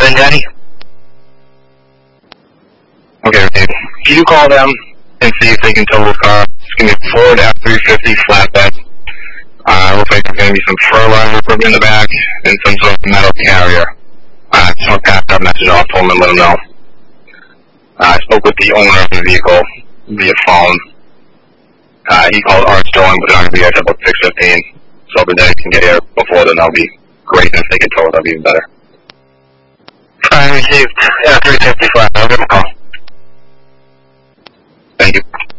in, Daddy. Okay, Dave. Can you call them and see if they can tow this car? It's going to be a Ford F-350 flatbed. Looks like there's going to be some fertilizer equipment in the back and some sort of metal carrier. I just want to pass that message off to him and let him know. I spoke with the owner of the vehicle via phone. He called ours towing, but they're not going to be here until about 6:15. So if they can get here before then, that'll be great. And if they can tow it, that'll be even better. Fine, received. F-350 flat. I'll give him a call. Thank you.